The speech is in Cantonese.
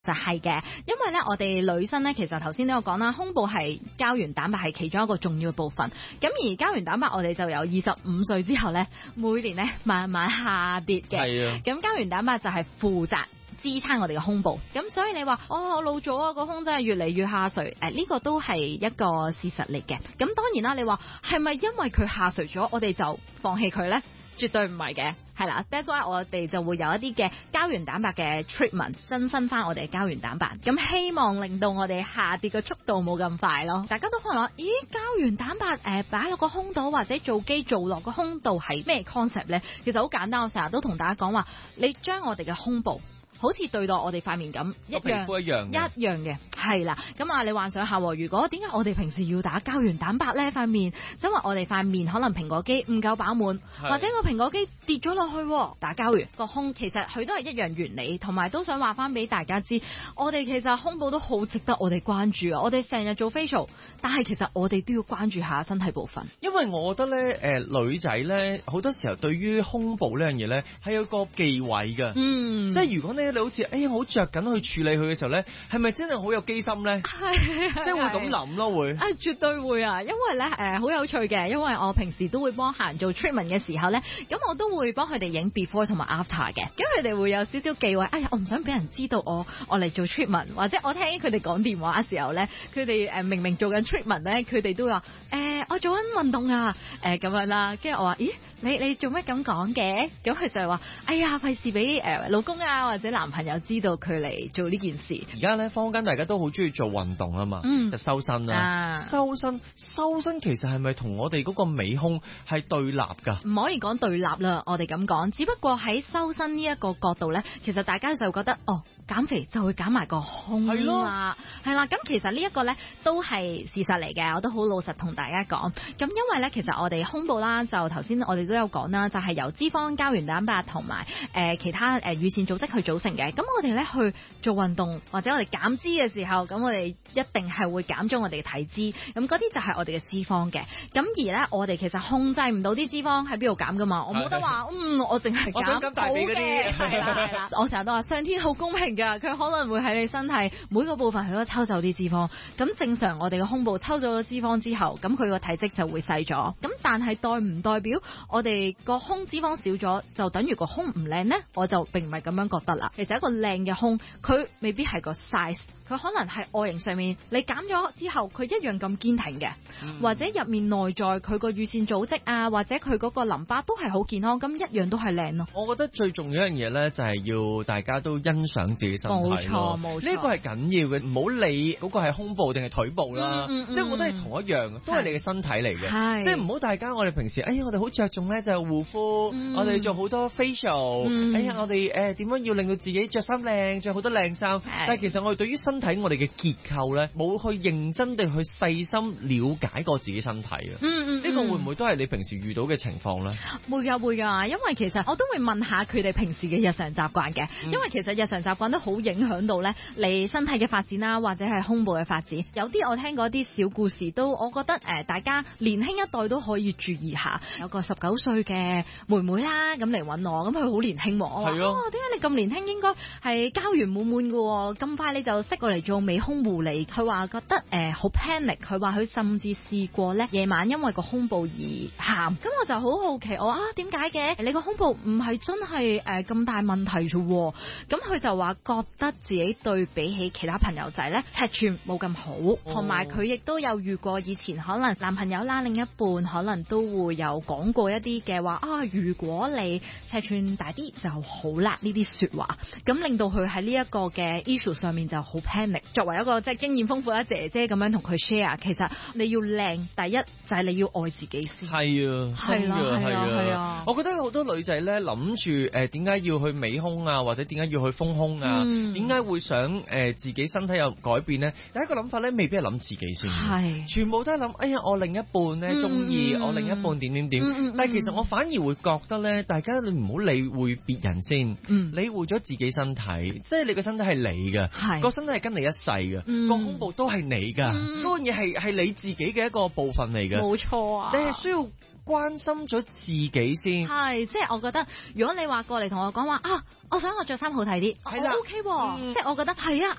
就係嘅，因為咧我哋女生咧，其實頭先都有講啦，胸部係膠原蛋白係其中一個重要嘅部分。咁而膠原蛋白我哋就由25歲之後咧，每年咧慢慢下跌嘅。係啊。咁膠原蛋白就係負責支撐我哋嘅胸部，咁所以你話我老咗啊，個胸真係越嚟越下垂，呢個都係一個事實嚟嘅。咁當然啦，你話係咪因為佢下垂咗，我哋就放棄佢呢？絕對唔係嘅，係啦。That's why 我哋就會有一啲嘅膠原蛋白嘅 treatment， 增生翻我哋嘅膠原蛋白，咁希望令到我哋下跌嘅速度冇咁快咯。大家都可能話，咦，膠原蛋白擺落個胸度或者做機做落個胸度係咩 concept 呢？其實好簡單，我成日都同大家講話，你將我哋嘅胸部好似對待我哋塊面咁一樣嘅，係啦。咁啊，你幻想下，如果點解我哋平時要打膠原蛋白呢？塊面，因為我哋塊面可能蘋果肌唔夠飽滿，或者個蘋果肌跌咗落去，打膠原個胸，其實佢都係一樣原理，同埋都想話翻俾大家知，我哋其實胸部都好值得我哋關注啊！我哋成日做 facial， 但係其實我哋都要關注下身體部分。 因為我覺得咧，女仔咧好多時候對於胸部呢樣嘢咧係有個忌諱嘅，即係如果你好似好着緊去處理佢嘅時候咧，係咪真係好有機心咧？即係會咁諗咯，會絕對會啊！因為咧好有趣嘅，因為我平時都會幫客人做 treatment 嘅時候咧，咁我都會幫佢哋影 before 同埋 after 嘅，咁佢哋會有少少忌諱，哎呀，我唔想俾人知道我嚟做 treatment， 或者我聽佢哋講電話嘅時候咧，佢哋明明做緊 treatment 咧，佢哋都話我做緊運動啊，咁樣啦，跟住我話，咦，你做咩咁講嘅？咁佢就係話，哎呀，費事俾老公啊或者男朋友知道佢嚟做呢件事。 而家咧坊間大家都好中意做運動啊嘛，就修身啦。修身其實係咪同我哋嗰個美胸係對立噶？ 唔可以講對立啦，我哋咁講，只不過喺修身呢一個角度咧，其實大家就覺得減肥就會減埋個胸啦，係啦。咁其實呢一個咧都係事實嚟嘅，我都好老實同大家講。咁因為咧，其實我哋胸部啦，就頭先我哋都有講啦，就係由脂肪、膠原蛋白同埋其他乳腺組織去組成嘅。咁我哋咧去做運動或者我哋減脂嘅時候，咁我哋一定係會減咗我哋嘅體脂。咁嗰啲就係我哋嘅脂肪嘅。咁而咧，我哋其實控制唔到啲脂肪喺邊度減噶嘛。我冇得話，我淨係減大髀嗰啲。係啦，我成日都話上天好公平。佢可能會喺你身體每個部分佢都抽走啲脂肪，咁正常我哋嘅胸部抽咗咗脂肪之後，咁佢個體積就會細咗。咁但係代唔代表我哋個胸脂肪少咗就等於個胸唔靚呢？我就並唔係咁樣覺得啦。其實一個靚嘅胸，佢未必係個 size， 佢可能係外形上面你減咗之後，佢一樣咁堅挺嘅，或者入面內在佢個乳腺組織啊，或者佢嗰個淋巴都係好健康，咁一樣都係靚咯。 我覺得最重要一樣嘢咧，就係要大家都欣賞自己身體。冇錯，呢個係緊要嘅，唔好理嗰個係胸部定係腿部啦。即係我覺得係同一樣，都係你嘅身體嚟嘅。即係唔好大家我哋平時，我哋好着重咧就係護膚，我哋做好多 facial，我哋點樣要令到自己着衫靚，着好多靚衫。但係其實我哋對於身體我哋嘅結構咧，冇去認真地去細心了解過自己身體啊。呢個會唔會都係你平時遇到嘅情況咧？ 會㗎，因為其實我都會問下佢哋平時嘅日常習慣嘅，因為其實日常習慣都好影響到咧你身體嘅發展啦，或者係胸部嘅發展。有啲我聽過啲小故事都，我覺得大家年輕一代都可以注意下。有個19歲嘅妹妹啦，咁嚟揾我，咁佢好年輕喎。我話點解你咁年輕？應該係膠原滿滿㗎喎，咁快你就識過嚟做美胸護理。佢話覺得好 panic， 佢話佢甚至試過咧夜晚因為個胸部而喊。咁我就好好奇，我話點解嘅？你個胸部唔係真係咁大問題啫喎。咁佢就話覺得自己對比起其他朋友仔咧尺寸冇咁好，同埋佢亦都有遇過以前可能男朋友啦，另一半可能都會有講過一啲嘅話如果你尺寸大啲就好啦，呢啲說話，咁令到佢喺呢一個嘅 issue 上面就好 panic。作為一個即係經驗豐富嘅姐姐咁樣同佢 share， 其實你要靚，第一就係你要愛自己先。係啊， 我覺得好多女仔咧諗住點解要去美胸啊，或者點解要去豐胸啊，點解會想自己身體有改變咧？第一個諗法咧未必係諗自己先，全部都係諗我另一半咧中意，我另一半點。但係其實我反而會覺得咧，大家你唔好理會別人先，理會咗自己身體，即係你個身體係你嘅，個身體係跟你一世嘅，個胸部都係你噶，嗰樣嘢係你自己嘅一個部分嚟嘅， 冇錯啊， 你係需要關心咗自己先。 係，即係我覺得如果你話過嚟同我講話我想我着衫好睇啲，係啦，OK，即係我覺得係啊。